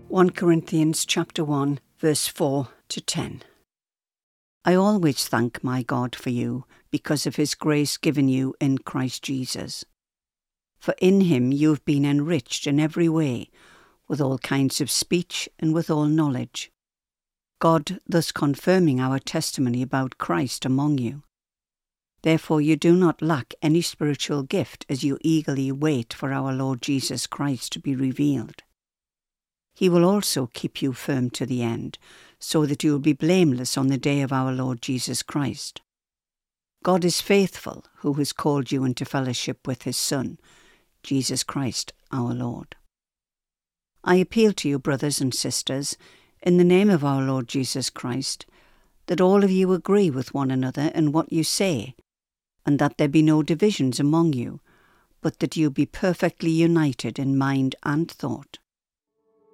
1 Corinthians chapter 1, verse 4 to 10. I always thank my God for you because of his grace given you in Christ Jesus. For in him you have been enriched in every way, with all kinds of speech and with all knowledge, God thus confirming our testimony about Christ among you. Therefore you do not lack any spiritual gift as you eagerly wait for our Lord Jesus Christ to be revealed. He will also keep you firm to the end, so that you will be blameless on the day of our Lord Jesus Christ. God is faithful, who has called you into fellowship with his Son, Jesus Christ our Lord. I appeal to you, brothers and sisters, in the name of our Lord Jesus Christ, that all of you agree with one another in what you say, and that there be no divisions among you, but that you be perfectly united in mind and thought.